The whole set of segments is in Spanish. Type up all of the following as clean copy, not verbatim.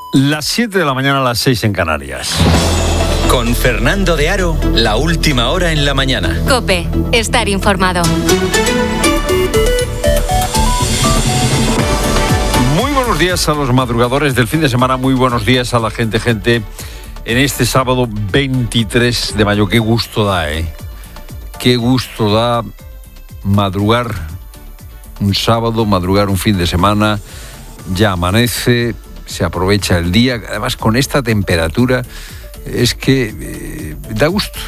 Las 7 de la mañana a las 6 en Canarias. Con Fernando de Aro, la última hora en la mañana. COPE, estar informado. Muy buenos días a los madrugadores del fin de semana, muy buenos días a la gente en este sábado 23 de mayo. Qué gusto da, Qué gusto da madrugar un sábado, madrugar un fin de semana. Ya amanece, se aprovecha el día, además con esta temperatura es que da gusto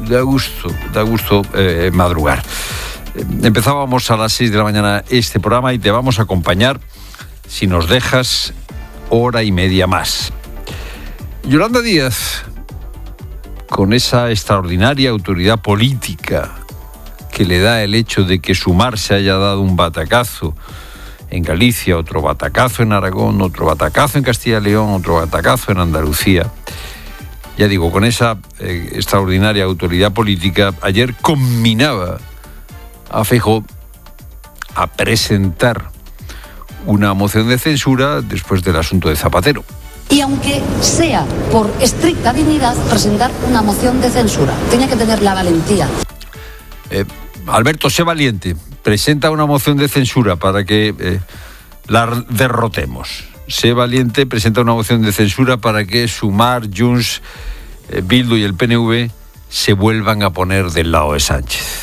madrugar. Empezábamos a las 6 de la mañana este programa y te vamos a acompañar, si nos dejas, hora y media más. Yolanda Díaz, con esa extraordinaria autoridad política que le da el hecho de que Sumar se haya dado un batacazo en Galicia, otro batacazo en Aragón, otro batacazo en Castilla y León, otro batacazo en Andalucía. Ya digo, con esa extraordinaria autoridad política, ayer combinaba a Feijóo a presentar una moción de censura después del asunto de Zapatero. Y aunque sea por estricta dignidad, presentar una moción de censura. Tiene que tener la valentía. Alberto, sé valiente. Presenta una moción de censura para que la derrotemos. Sé valiente, presenta una moción de censura para que Sumar, Junts, Bildu y el PNV se vuelvan a poner del lado de Sánchez.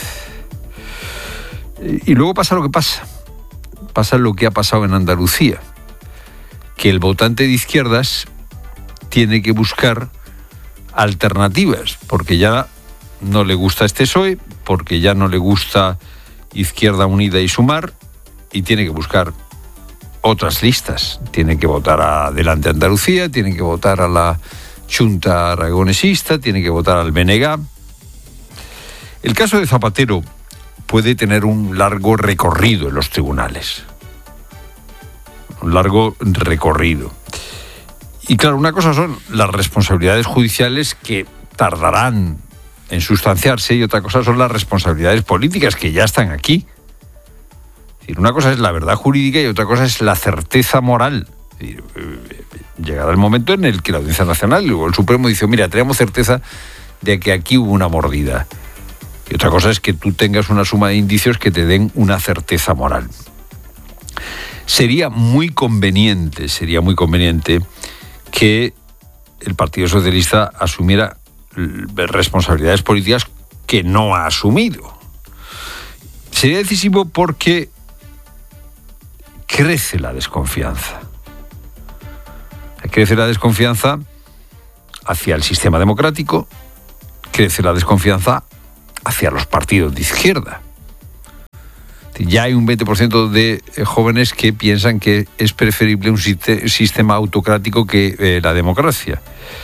Y luego pasa lo que pasa. Pasa lo que ha pasado en Andalucía, que el votante de izquierdas tiene que buscar alternativas, porque ya no le gusta este PSOE, porque ya no le gusta Izquierda Unida y Sumar, y tiene que buscar otras listas. Tiene que votar a Adelante Andalucía, tiene que votar a la Xunta Aragonesista, tiene que votar al BNG. El caso de Zapatero puede tener un largo recorrido en los tribunales. Un largo recorrido. Y claro, una cosa son las responsabilidades judiciales que tardarán en sustanciarse y otra cosa son las responsabilidades políticas que ya están aquí. Es decir, una cosa es la verdad jurídica y otra cosa es la certeza moral. Es decir, llegará el momento en el que la Audiencia Nacional o el Supremo dice, mira, tenemos certeza de que aquí hubo una mordida. Y otra cosa es que tú tengas una suma de indicios que te den una certeza moral. Sería muy conveniente que el Partido Socialista asumiera responsabilidades políticas que no ha asumido. Sería decisivo porque crece la desconfianza. Crece la desconfianza hacia el sistema democrático, crece la desconfianza hacia los partidos de izquierda. Ya hay un 20% de jóvenes que piensan que es preferible un sistema autocrático que la democracia.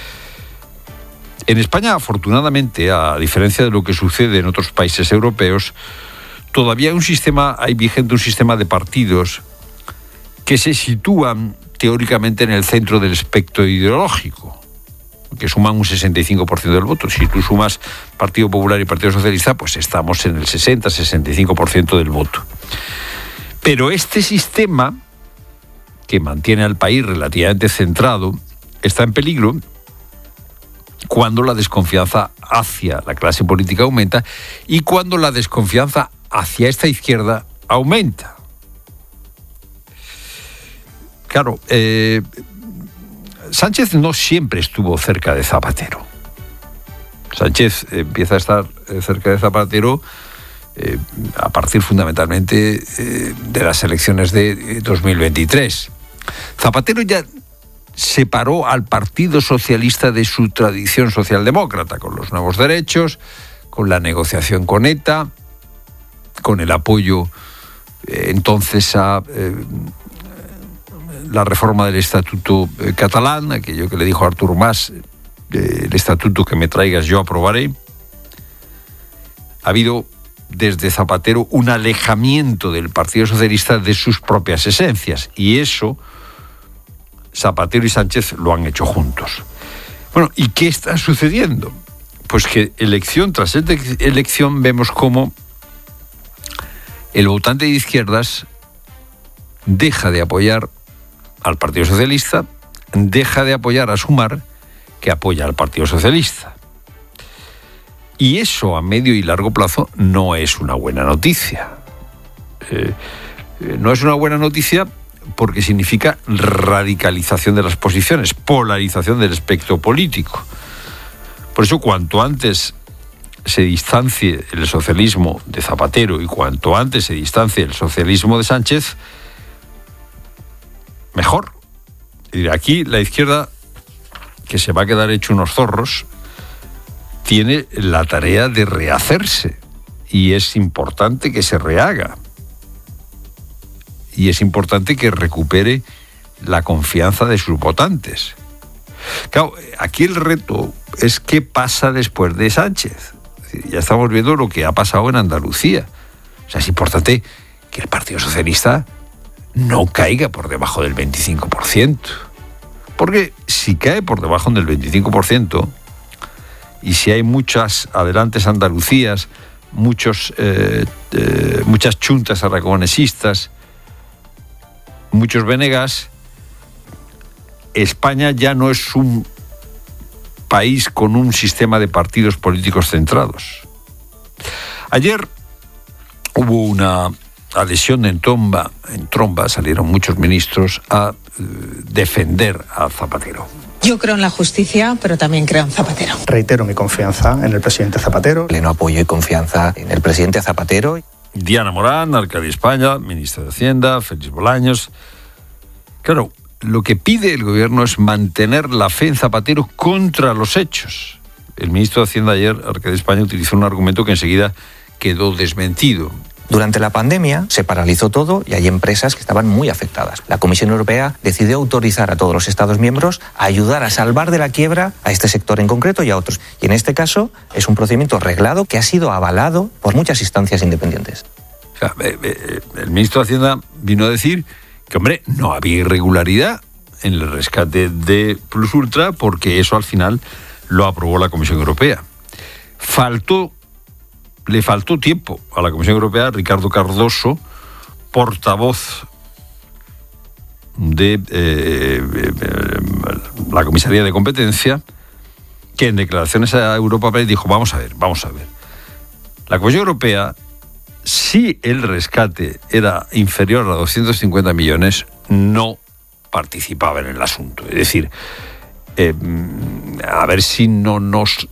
En España, afortunadamente, a diferencia de lo que sucede en otros países europeos, todavía hay vigente un sistema de partidos que se sitúan teóricamente en el centro del espectro ideológico, que suman un 65% del voto. Si tú sumas Partido Popular y Partido Socialista, pues estamos en el 60-65% del voto. Pero este sistema, que mantiene al país relativamente centrado, está en peligro cuando la desconfianza hacia la clase política aumenta y cuando la desconfianza hacia esta izquierda aumenta. Claro, Sánchez no siempre estuvo cerca de Zapatero. Sánchez empieza a estar cerca de Zapatero a partir fundamentalmente de las elecciones de 2023. Zapatero ya separó al Partido Socialista de su tradición socialdemócrata, con los nuevos derechos, con la negociación con ETA, con el apoyo entonces a la reforma del Estatuto catalán, aquello que le dijo Artur Mas, el estatuto que me traigas yo aprobaré. Ha habido desde Zapatero un alejamiento del Partido Socialista de sus propias esencias, y eso Zapatero y Sánchez lo han hecho juntos. Bueno, ¿y qué está sucediendo? Pues que elección tras elección vemos cómo el votante de izquierdas deja de apoyar al Partido Socialista, deja de apoyar a Sumar, que apoya al Partido Socialista. Y eso a medio y largo plazo no es una buena noticia. No es una buena noticia porque significa radicalización de las posiciones, polarización del espectro político. Por eso, cuanto antes se distancie el socialismo de Zapatero y cuanto antes se distancie el socialismo de Sánchez, mejor. Y aquí la izquierda, que se va a quedar hecho unos zorros, tiene la tarea de rehacerse, y es importante que se rehaga, y es importante que recupere la confianza de sus votantes. Claro, aquí el reto es qué pasa después de Sánchez. Ya estamos viendo lo que ha pasado en Andalucía. O sea, es importante que el Partido Socialista no caiga por debajo del 25%. Porque si cae por debajo del 25%, y si hay muchas adelantes Andalucías, muchas chuntas aragonesistas, muchos Venegas, España ya no es un país con un sistema de partidos políticos centrados. Ayer hubo una adhesión en tromba, salieron muchos ministros a defender a Zapatero. Yo creo en la justicia, pero también creo en Zapatero. Reitero mi confianza en el presidente Zapatero. Pleno apoyo y confianza en el presidente Zapatero. Diana Morán, alcalde de España, ministra de Hacienda, Félix Bolaños. Claro, lo que pide el gobierno es mantener la fe en Zapatero contra los hechos. El ministro de Hacienda ayer, alcalde de España, utilizó un argumento que enseguida quedó desmentido. Durante la pandemia se paralizó todo y hay empresas que estaban muy afectadas. La Comisión Europea decidió autorizar a todos los Estados miembros a ayudar a salvar de la quiebra a este sector en concreto y a otros. Y en este caso es un procedimiento reglado que ha sido avalado por muchas instancias independientes. O sea, el ministro de Hacienda vino a decir que, hombre, no había irregularidad en el rescate de Plus Ultra porque eso al final lo aprobó la Comisión Europea. Le faltó tiempo a la Comisión Europea. Ricardo Cardoso, portavoz de la Comisaría de Competencia, que en declaraciones a Europa Press dijo, vamos a ver. La Comisión Europea, si el rescate era inferior a 250 millones, no participaba en el asunto. Es decir, a ver si no nos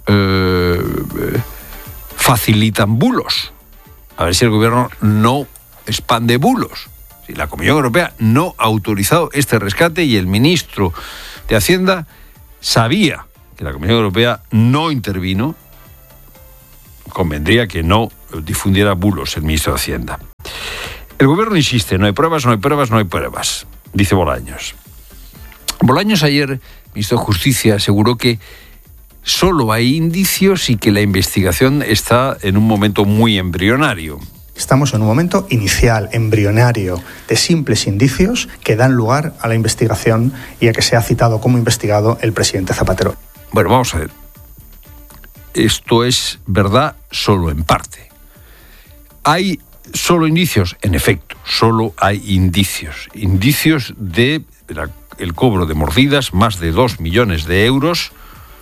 facilitan bulos. A ver si el gobierno no expande bulos. Si la Comisión Europea no ha autorizado este rescate y el ministro de Hacienda sabía que la Comisión Europea no intervino, convendría que no difundiera bulos el ministro de Hacienda. El gobierno insiste, no hay pruebas, dice Bolaños. Bolaños ayer, ministro de Justicia, aseguró que solo hay indicios y que la investigación está en un momento muy embrionario. Estamos en un momento inicial, embrionario, de simples indicios que dan lugar a la investigación y a que sea citado como investigado el presidente Zapatero. Bueno, vamos a ver. Esto es verdad solo en parte. ¿Hay solo indicios? En efecto, solo hay indicios. Indicios de el cobro de mordidas, más de 2 millones de euros,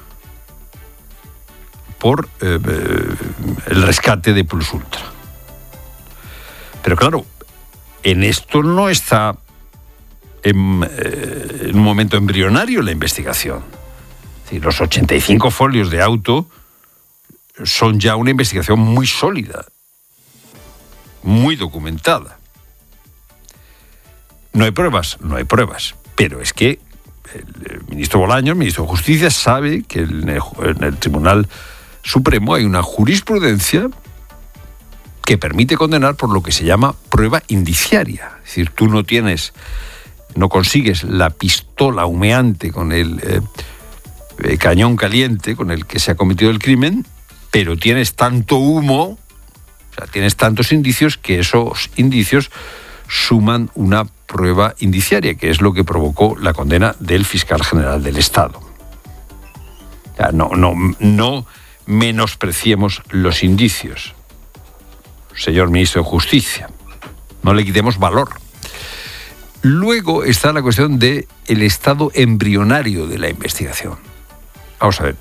por el rescate de Plus Ultra. Pero claro, en esto no está en un momento embrionario la investigación. Es decir, los 85 folios de auto son ya una investigación muy sólida, muy documentada. No hay pruebas, pero es que el ministro Bolaños, ministro de Justicia, sabe que en el Tribunal Supremo hay una jurisprudencia que permite condenar por lo que se llama prueba indiciaria. Es decir, tú no consigues la pistola humeante con el cañón caliente con el que se ha cometido el crimen, pero tienes tanto humo, o sea, tienes tantos indicios que esos indicios suman una prueba indiciaria, que es lo que provocó la condena del fiscal general del Estado. O sea, no menospreciemos los indicios, señor ministro de Justicia. No le quitemos valor. Luego está la cuestión del estado embrionario de la investigación. Vamos a ver.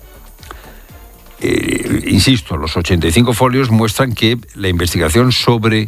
Insisto, los 85 folios muestran que la investigación sobre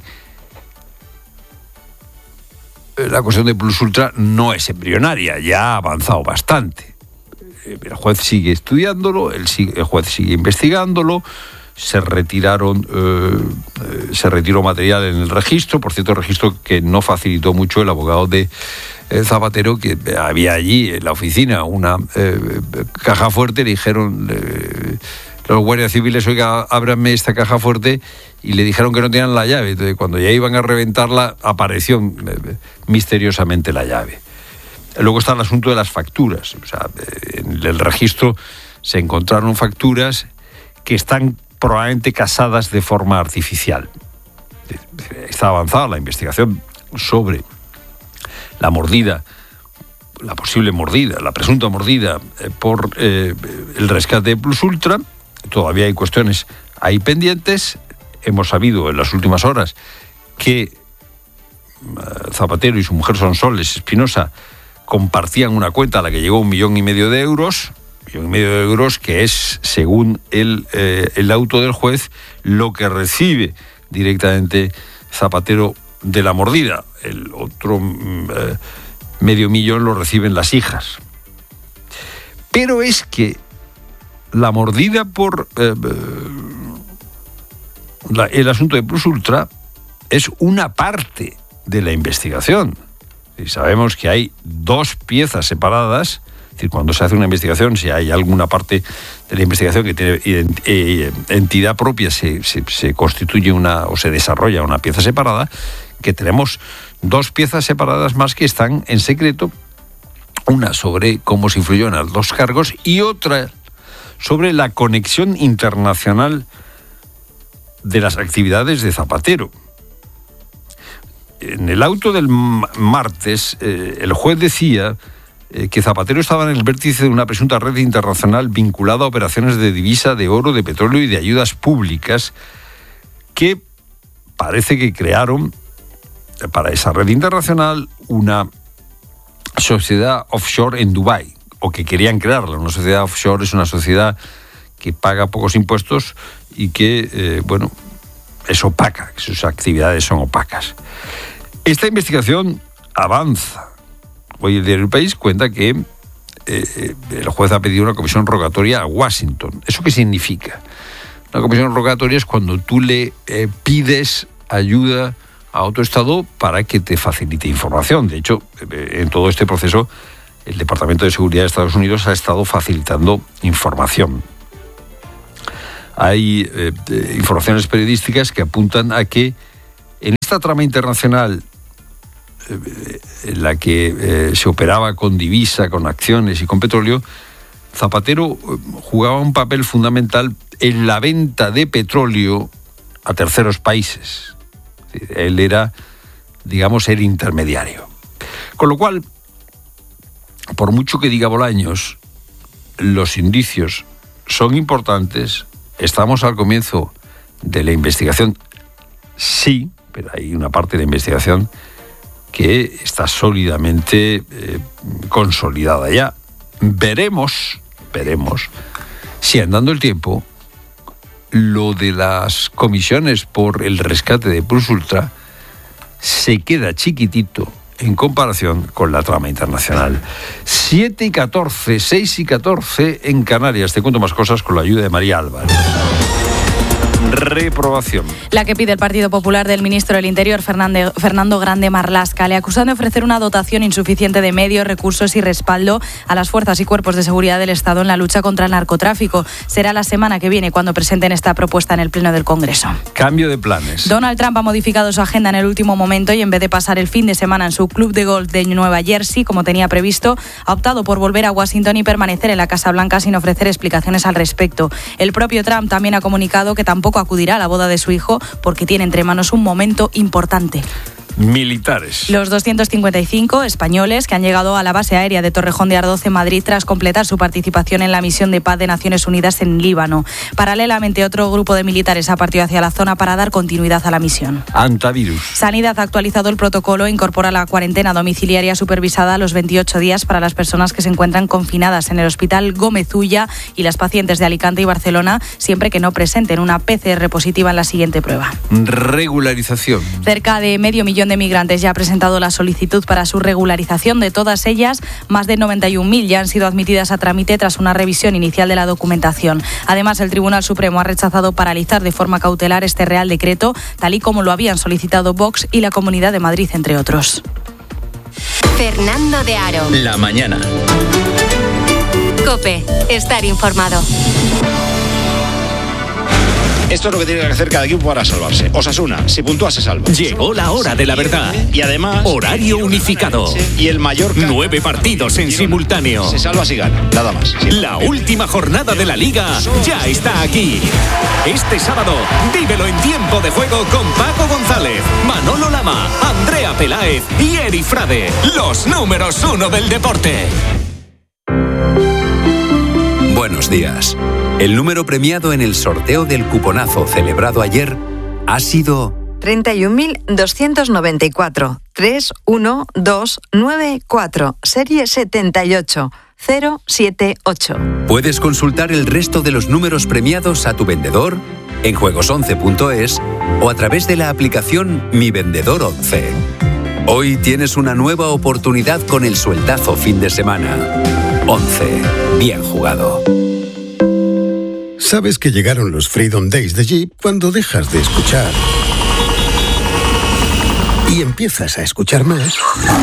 la cuestión de Plus Ultra no es embrionaria, ya ha avanzado bastante. El juez sigue estudiándolo, el juez sigue investigándolo. Se retiró material en el registro, por cierto, registro que no facilitó mucho el abogado de Zapatero, que había allí en la oficina una caja fuerte. Le dijeron los guardias civiles: oiga, ábranme esta caja fuerte, y le dijeron que no tenían la llave. Entonces, cuando ya iban a reventarla, apareció misteriosamente la llave. Luego está el asunto de las facturas. O sea, en el registro se encontraron facturas que están probablemente casadas de forma artificial. Está avanzada la investigación sobre la mordida, la posible mordida, la presunta mordida por el rescate de Plus Ultra. Todavía hay cuestiones ahí pendientes. Hemos sabido en las últimas horas que Zapatero y su mujer Sonsoles Espinosa compartían una cuenta a la que llegó 1,5 millones de euros. 1,5 millones de euros, que es, según el auto del juez, lo que recibe directamente Zapatero de la mordida. El otro medio millón lo reciben las hijas. Pero es que la mordida por el asunto de Plus Ultra es una parte de la investigación. Y sabemos que hay 2 piezas separadas. Es decir, cuando se hace una investigación, si hay alguna parte de la investigación que tiene entidad propia, se constituye o se desarrolla una pieza separada, que tenemos 2 piezas separadas más que están en secreto, una sobre cómo se influyó en los 2 cargos y otra sobre la conexión internacional de las actividades de Zapatero. En el auto del martes, el juez decía que Zapatero estaba en el vértice de una presunta red internacional vinculada a operaciones de divisa, de oro, de petróleo y de ayudas públicas, que parece que crearon para esa red internacional una sociedad offshore en Dubái, o que querían crearla. Una sociedad offshore es una sociedad que paga pocos impuestos y que, es opaca, que sus actividades son opacas. Esta investigación avanza. Hoy el diario El País cuenta que el juez ha pedido una comisión rogatoria a Washington. ¿Eso qué significa? Una comisión rogatoria es cuando tú le pides ayuda a otro Estado para que te facilite información. De hecho, en todo este proceso, el Departamento de Seguridad de Estados Unidos ha estado facilitando información. Hay informaciones periodísticas que apuntan a que en esta trama internacional en la que se operaba con divisa, con acciones y con petróleo, Zapatero jugaba un papel fundamental en la venta de petróleo a terceros países. Él era, digamos, el intermediario. Con lo cual, por mucho que diga Bolaños, los indicios son importantes. Estamos al comienzo de la investigación, sí, pero hay una parte de la investigación que está sólidamente consolidada ya. Veremos si, andando el tiempo, lo de las comisiones por el rescate de Plus Ultra se queda chiquitito en comparación con la trama internacional. 7:14, 6:14 en Canarias. Te cuento más cosas con la ayuda de María Álvarez. Reprobación. La que pide el Partido Popular del ministro del Interior, Fernando Grande Marlaska. Le acusan de ofrecer una dotación insuficiente de medios, recursos y respaldo a las fuerzas y cuerpos de seguridad del Estado en la lucha contra el narcotráfico. Será la semana que viene cuando presenten esta propuesta en el Pleno del Congreso. Cambio de planes. Donald Trump ha modificado su agenda en el último momento y en vez de pasar el fin de semana en su club de golf de Nueva Jersey, como tenía previsto, ha optado por volver a Washington y permanecer en la Casa Blanca sin ofrecer explicaciones al respecto. El propio Trump también ha comunicado que tampoco acudirá a la boda de su hijo porque tiene entre manos un momento importante. militares. Los 255 españoles que han llegado a la base aérea de Torrejón de Ardoz en Madrid tras completar su participación en la misión de paz de Naciones Unidas en Líbano. Paralelamente, otro grupo de militares ha partido hacia la zona para dar continuidad a la misión. Antivirus. Sanidad ha actualizado el protocolo e incorpora la cuarentena domiciliaria supervisada a los 28 días para las personas que se encuentran confinadas en el Hospital Gómez Ulla y las pacientes de Alicante y Barcelona, siempre que no presenten una PCR positiva en la siguiente prueba. Regularización. Cerca de medio millón de migrantes ya ha presentado la solicitud para su regularización. De todas ellas, más de 91.000 ya han sido admitidas a trámite tras una revisión inicial de la documentación. Además, el Tribunal Supremo ha rechazado paralizar de forma cautelar este Real Decreto, tal y como lo habían solicitado Vox y la Comunidad de Madrid, entre otros. Fernando de Aro. La mañana. COPE. Estar informado. Esto es lo que tiene que hacer cada equipo para salvarse. Osasuna, si puntúa se salva. Llegó la hora de la verdad. Y además... Horario unificado. Y el Mallorca... 9 partidos en simultáneo. Se salva si gana, nada más. La última jornada de la Liga ya está aquí. Este sábado, vívelo en tiempo de juego con Paco González, Manolo Lama, Andrea Peláez y Eri Frade. Los números 1 del deporte. Buenos días. El número premiado en el sorteo del cuponazo celebrado ayer ha sido 31.294 31294, serie 78078. Puedes consultar el resto de los números premiados a tu vendedor en juegos11.es o a través de la aplicación Mi Vendedor 11. Hoy tienes una nueva oportunidad con el sueldazo fin de semana. 11. Bien jugado. Sabes que llegaron los Freedom Days de Jeep cuando dejas de escuchar y empiezas a escuchar más.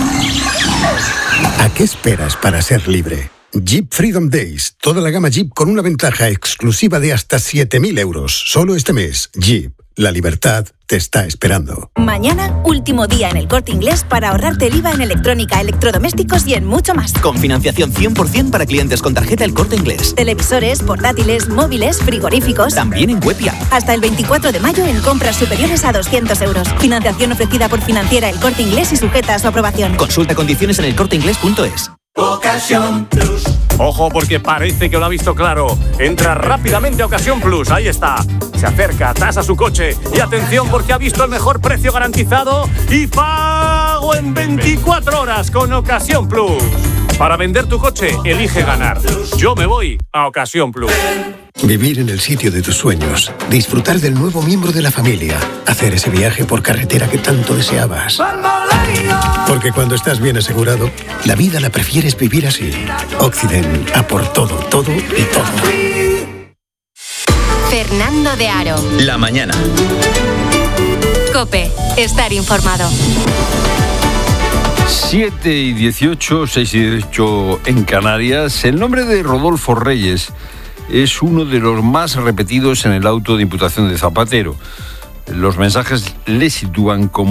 ¿A qué esperas para ser libre? Jeep Freedom Days. Toda la gama Jeep con una ventaja exclusiva de hasta 7.000 euros. Solo este mes. Jeep. La libertad te está esperando. Mañana, último día en El Corte Inglés para ahorrarte el IVA en electrónica, electrodomésticos y en mucho más. Con financiación 100% para clientes con tarjeta El Corte Inglés. Televisores, portátiles, móviles, frigoríficos. También en web y app. Hasta el 24 de mayo en compras superiores a 200 euros. Financiación ofrecida por Financiera El Corte Inglés y sujeta a su aprobación. Consulta condiciones en elcorteinglés.es. Ocasión Plus. Ojo, porque parece que lo ha visto claro. Entra rápidamente a Ocasión Plus, ahí está. Se acerca, tasa su coche y atención porque ha visto el mejor precio garantizado y pago en 24 horas con Ocasión Plus. Para vender tu coche, elige ganar. Yo me voy a Ocasión Plus. Vivir en el sitio de tus sueños, disfrutar del nuevo miembro de la familia, hacer ese viaje por carretera que tanto deseabas. Porque cuando estás bien asegurado, la vida la prefieres vivir así. Occident, a por todo, todo y todo. Fernando de Aro. La mañana. COPE. Estar informado. 7:18, 6:18 en Canarias. El nombre de Rodolfo Reyes es uno de los más repetidos en el auto de imputación de Zapatero. Los mensajes le sitúan como